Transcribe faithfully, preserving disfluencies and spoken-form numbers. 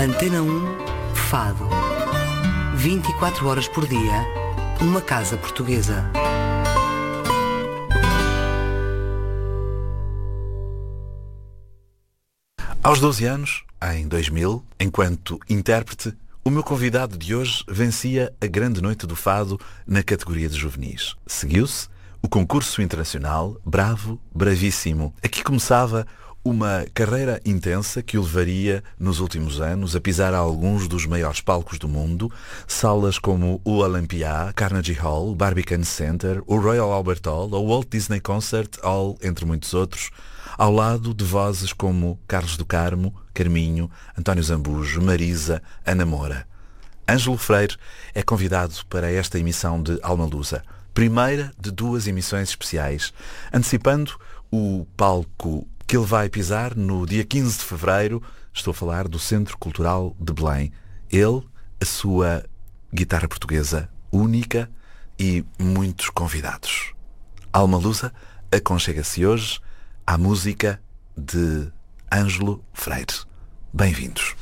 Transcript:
Antena um, Fado. vinte e quatro horas por dia, uma casa portuguesa. Aos doze anos, em dois mil, enquanto intérprete, o meu convidado de hoje vencia a Grande Noite do Fado na categoria de juvenis. Seguiu-se o concurso internacional Bravo, Bravíssimo. Aqui começava uma carreira intensa que o levaria, nos últimos anos, a pisar a alguns dos maiores palcos do mundo, salas como o Olympia, Carnegie Hall, Barbican Center, o Royal Albert Hall, o Walt Disney Concert Hall, entre muitos outros, ao lado de vozes como Carlos do Carmo, Carminho, António Zambujo, Marisa, Ana Moura. Ângelo Freire é convidado para esta emissão de Almalusa, primeira de duas emissões especiais, antecipando o palco que ele vai pisar no dia quinze de fevereiro. Estou a falar do Centro Cultural de Belém. Ele, a sua guitarra portuguesa única e muitos convidados. Almalusa aconchega-se hoje à música de Ângelo Freire. Bem-vindos.